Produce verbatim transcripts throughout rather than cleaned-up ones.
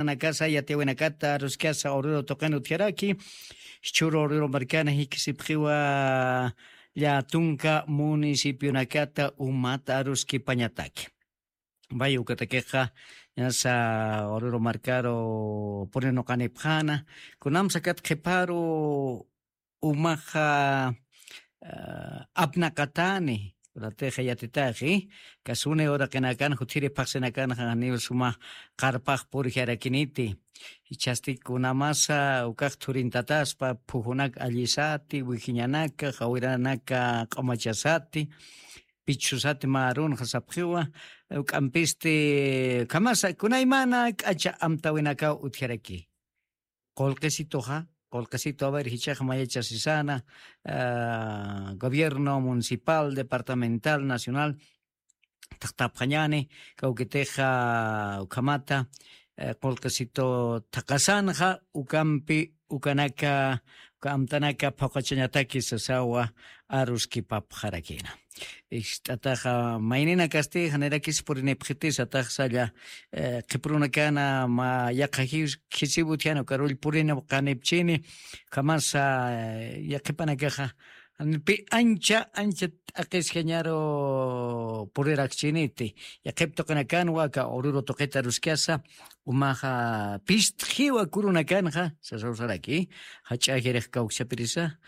pana casa ya te buena cata ruscasa oruro tocando tiaraki churo oruro marcana hikisipjiwa ya tunca municipio nakata umata ruski pañataki Vaya ukatakeja yasa oruro marcaro poneno canepjana kunam sakat keparo umaja uh, apnakatani Rateja yatitaji, kasune ora kenakan hutiri paksenakan hanil suma karpah pur herakiniti. Ichasti kunamasa ukak turin tatas pa puhunak alisati, wikinyanaka, hawiranaka kamachasati, pichusati marun hasapjiwa, ukampiste kamasa kunaimana acha amtawinaka utheraki. Kolkesitoja. Colcasito a ver hichaj mayecha sisana uh, gobierno municipal departamental nacional taqtapqañani kawkiteja ukamata uh, colcasito taqasanja ukampi ukanaka ukamtanaka paqachañataki sasawa aruskipap harakina istataja mainina kasti hanerakis purinepjitis ataja qipruna kana ma yaqaji kisibutiano karul purina qanepchini kamasa yaqipanakaja pi ancha ancha aqis geñaro purirakchiniti yaqipto kanakan waka oruro toqeta ruskiasa umaja pistjiwa kuruna kanja sasausaraki hach'ajirej kawsapirisa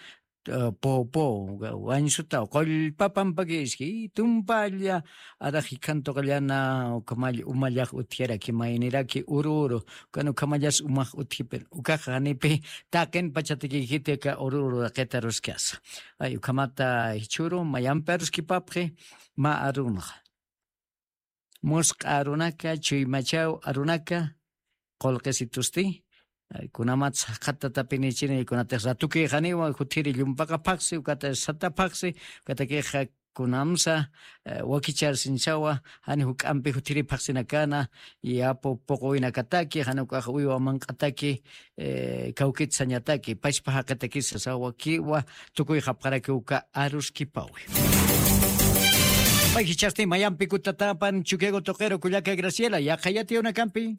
popo wansuta qolpapampakiski tumpalla araji kanto qallana ukamal umalaj uthiera ki mainiraki ururu kanu kamallas umaj uthiper ukaja nipi taken pachatiki hite ka ururu qeta ruskiasa ay ukamata hichuru mayamperski papje ma arunja musq arunaka chuymachaw arunaka qolqesitusti kunamat sakata tapini chini kunates ratuki haniwa hutiri lumpaka paksi ukata sata paksi kata keha kunamsa wakichar sinchawa hani hukampi hutiri paksi nakana yapo poko ina kataki hanuka uiwa mankataki kaukit sanyataki pachpa hakataki sasawa kiwa tukui hapkaraki uka aruski pawi Pai hichaste mayampi kutatapan chukego tokero kuyaka Graciela ya hayati una campi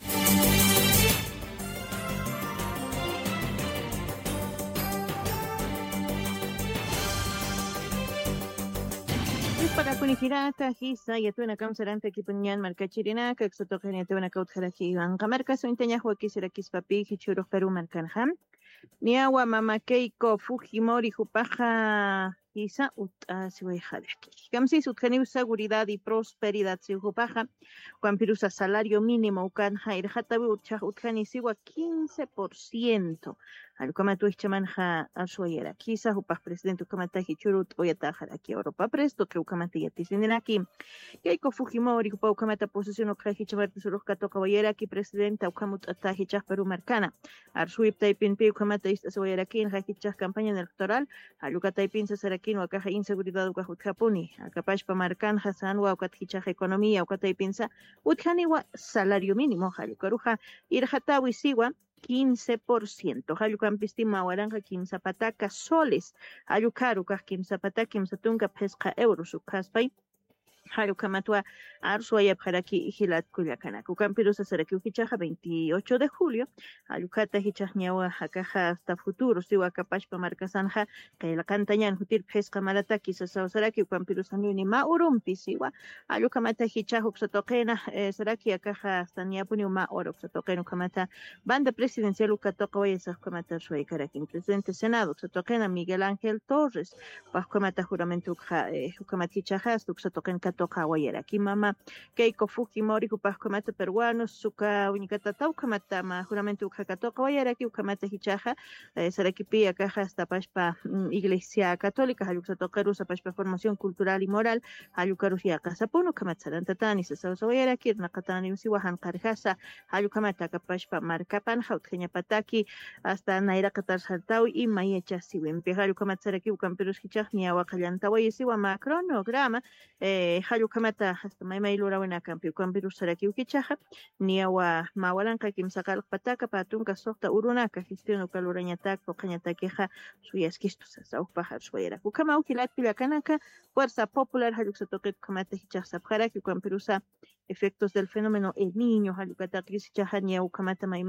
para kunihirata hisa yatuna kamsaranta kipunyan markachirina kaksotoqen yatuna kautjaraki anqa marka sointaña huakisirakis papi hichuruq Perú markanjam niawa mama Keiko Fujimori hupaja hisa utasiwayjaraki kamsis utjaniw seguridad y prosperidad sihupaja cuampirusa salario mínimo ukanja irjatawi utchaj utjanisiwa quince por ciento Alcomatu Chamanja Ashuayera, quizás Upas presidente Ukamataji Churut Oyatajaraki, Europa Presto, que Ukamati Yatisinaki, Keiko Fujimori, Upa Ukamata Posición Okaji Chavarti Suruka Tokawayeraki, presidenta Ukamut Ataji Chaj Perú Marcana, Arsuip Taipin Pi Ukamata Istasoyerakin, Hakichaj campaña electoral, Aluka Taipin Sasarakin, Wakaja Inseguridad Ukajut Japuni, Akapashpa Marcan, Hasan, Wakathichaj Economía, Ukataipinsa, Utkaniwa Salario Mínimo, Halukaruja, Irhatawi Siwa, quince por ciento. Hayukan pistima waranja quince pataka soles. Hayukaru kah quince pataka quince tunga pesca euros. Ukaspay. Harukamatwa Arsuaya Paraki Hilat Kuliakana. Kukampirusa Saraki Ukichaja veintiocho de julio. Alukata Hichahniawa Hakaja hasta futuro. Siwa Kapashpa Marcasanja. Que la cantañan Hutir Pesca Marataki Sasau-Saraki. Ukampirusa Nuni Maurumpi Siwa. Alukamata Hichahuk Satokena Saraki Akaja hasta Niapuni Ma Oro Satokenu Kamata. Banda presidencial Ukatoka Wayesa Kamata Shuay Karakin. Presidente Senado Satokena Miguel Ángel Torres. Pakamata Juramento Ukamatichajas Satoken Toka Wayera Kimama Keiko Fujimori Kupaskomata peruanos suka unikata taukamata ma juramento ukakatoka wayera ki ukamata hichaja sarakipia caja hasta pashpa iglesia católica haluksatoka rusa pashpa formación cultural y moral halukarusia kasapuno kamatsarantatani sasawsa wayera ki nakatani usiwahan karjasa halukamata kapashpa markapan hautjeña pataki hasta naira katar saltawi y mayecha siwempe halukamatsaraki ukamperus hichaj ni awakallanta wayesiwa ma cronograma eh halukamata hasta maymay lurawena kampi ukamperus saraki ukichaja ni awa mawalanka kimsakal pataka patunka sokta urunaka gestión kalurañatak poqañatakeja suyaskisto sasawpajar suera ukama ukilat pilakanaka fuerza popular haluksatoket kamata hichaj sapjaraki ukamperusa efectos del fenómeno El Niño halukata hichaj ni ukamata